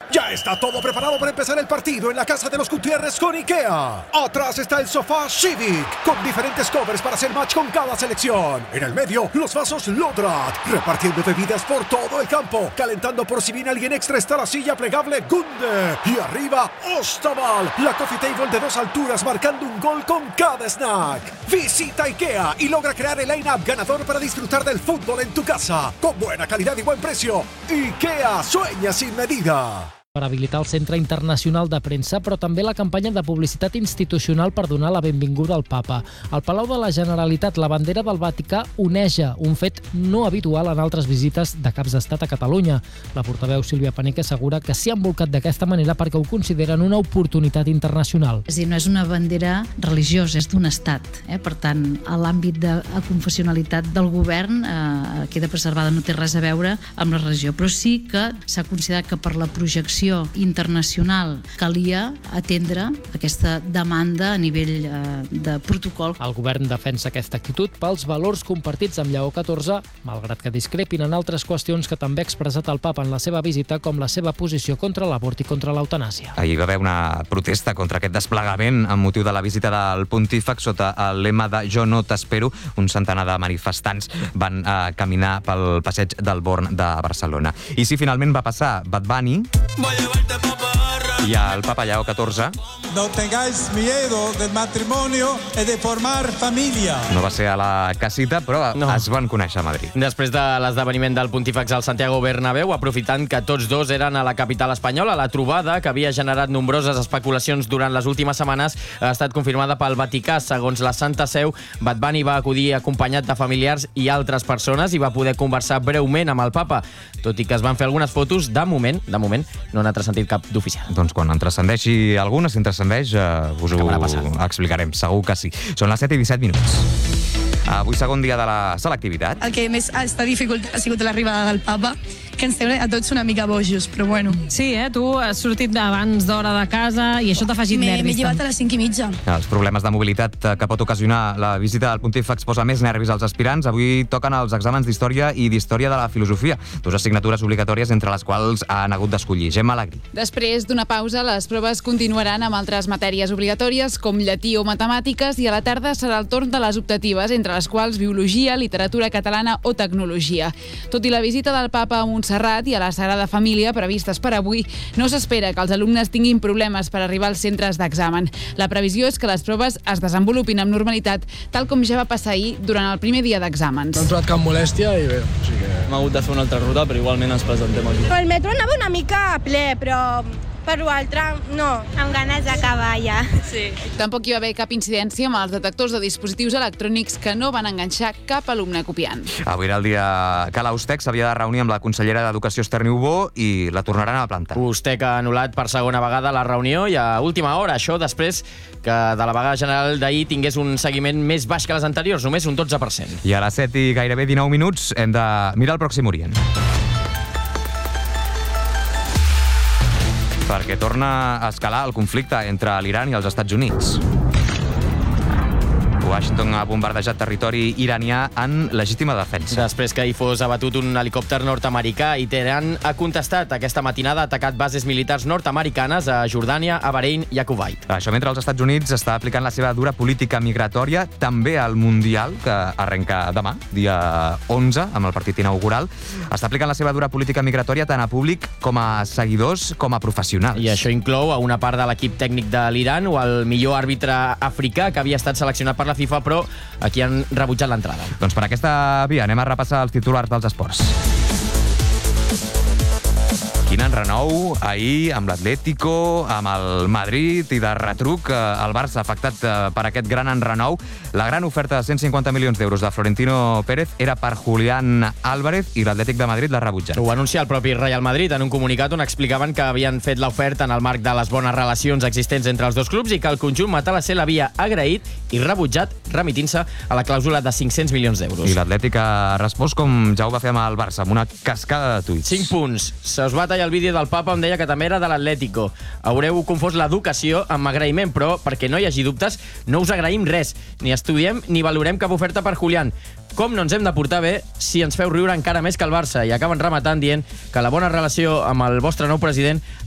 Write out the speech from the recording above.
Ya está todo preparado para empezar el partido en la casa de los Gutiérrez con IKEA. Atrás está el sofá Civic, con diferentes covers para hacer match con cada selección. En el medio, los vasos Lodrat, repartiendo bebidas por todo el campo. Calentando por si viene alguien extra está la silla plegable Gunde. Y arriba, Ostaval, la coffee table de 2 alturas marcando un gol con cada snack. Visita IKEA y logra crear el line-up ganador para disfrutar del fútbol en tu casa. Con buena calidad y buen precio. IKEA, sueña sin medida. Per habilitar el Centre Internacional de Premsa, però també la campanya de publicitat institucional per donar la benvinguda al papa. Al Palau de la Generalitat, la bandera del Vaticà oneja, un fet no habitual en altres visites de caps d'estat a Catalunya. La portaveu Sílvia Paneque assegura que s'hi han bolcat d'aquesta manera perquè ho consideren una oportunitat internacional. És a dir, no és una bandera religiosa, és d'un estat. Per tant, a l'àmbit de confessionalitat del govern queda preservada, no té res a veure amb la religió, però sí que s'ha considerat que per la projecció internacional calia atendre aquesta demanda a nivell de protocol. El govern defensa aquesta actitud pels valors compartits amb Lleó XIV, malgrat que discrepin en altres qüestions que també ha expressat el papa en la seva visita, com la seva posició contra l'avort i contra l'eutanàsia. Ahir va haver una protesta contra aquest desplegament amb motiu de la visita del pontífex sota el lema de Jo no t'espero. Un centenar de manifestants van caminar pel passeig del Born de Barcelona. I si finalment va passar Bad Bunny i el papa Lleó XIV, no tengáis miedo del matrimonio y de formar familia. No va ser a la casita, però es van conèixer a Madrid. Després de l'esdeveniment del pontífex al Santiago Bernabéu, aprofitant que tots dos eren a la capital espanyola, la trobada, que havia generat nombroses especulacions durant les últimes setmanes, ha estat confirmada pel Vaticà. Segons la Santa Seu, Bad Bunny va acudir acompanyat de familiars i altres persones i va poder conversar breument amb el papa. Tot i que es van fer algunes fotos, de moment, no n'ha transcendit cap d'oficial. Doncs quan en transcendeixi alguna, si en transcendeix, us ho explicarem, segur que sí. Són les 7:17. Avui segon dia de la selectivitat. El que més està dificultat ha sigut l'arribada del papa, que ens té a tots una mica bojos, però bueno. Sí, tu has sortit abans d'hora de casa i això t'ha afegit nervis. M'he llevat a les 5:30. Els problemes de mobilitat que pot ocasionar la visita del pontífex posa més nervis als aspirants. Avui toquen els exàmens d'història i d'història de la filosofia, 2 assignatures obligatòries entre les quals han hagut d'escollir. Gemma Alegrí. Després d'una pausa, les proves continuaran amb altres matèries obligatòries com llatí o matemàtiques i a la tarda serà el torn de les optatives, entre les quals biologia, literatura catalana o tecnologia. Tot i la visita del papa a Montserrat i a la Sagrada Família previstes per avui, no s'espera que els alumnes tinguin problemes per arribar als centres d'examen. La previsió és que les proves es desenvolupin amb normalitat, tal com ja va passar ahir durant el primer dia d'exàmens. No hem trobat cap molèstia i bé, o sigui que... Hem hagut de fer una altra ruta, però igualment ens presentem aquí. El metro anava una mica ple, però per l'altre no. Amb ganes d'acabar ja. Sí. Tampoc hi va haver cap incidència amb els detectors de dispositius electrònics que no van enganxar cap alumne copiant. Avui era el dia que l'Austec s'havia de reunir amb la consellera d'Educació Esther Niubó i la tornaran a plantar. Ustec ha anul·lat per segona vegada la reunió i a última hora, això després que de la vaga general d'ahir tingués un seguiment més baix que les anteriors, només un 12%. I a les 7 i gairebé 19 minuts hem de mirar el Pròxim Orient. Perquè torna a escalar el conflicte entre l'Iran i els Estats Units. Washington ha bombardejat territori iranià en legítima defensa. Després que hi fos abatut un helicòpter nord-americà, i Teheran ha contestat. Aquesta matinada ha atacat bases militars nord-americanes a Jordània, a Bahrein i a Kuwait. Això mentre els Estats Units està aplicant la seva dura política migratòria també al Mundial, que arrenca demà, dia 11, amb el partit inaugural. Està aplicant la seva dura política migratòria tant a públic com a seguidors com a professionals. I això inclou a una part de l'equip tècnic de l'Iran o el millor àrbitre africà que havia estat seleccionat per la FIFA, però aquí han rebutjat l'entrada. Doncs per aquesta via anem a repassar els titulars dels esports. Quin enrenou ahir amb l'Atlético, amb el Madrid i de retruc el Barça afectat per aquest gran enrenou. La gran oferta de 150 milions d'euros de Florentino Pérez era per Julián Álvarez i l'Atlètic de Madrid l'ha rebutjat. Ho va anunciar el propi Real Madrid en un comunicat on explicaven que havien fet l'oferta en el marc de les bones relacions existents entre els dos clubs i que el conjunt matalasser l'havia agraït i rebutjat, remitint-se a la clàusula de 500 milions d'euros. I l'Atlètic ha respost com ja ho va fer amb el Barça, amb una cascada de tuits. 5 punts. Se us va tallar el vídeo del papa on deia que també era de l'Atlético. Haureu confós l'educació amb agraïment, però perquè no hi hagi dubtes, no us agraïm res. Ni estudiem ni valorem cap oferta per Julián. Com no ens hem de portar bé si ens feu riure encara més que el Barça? I acaben rematant dient que la bona relació amb el vostre nou president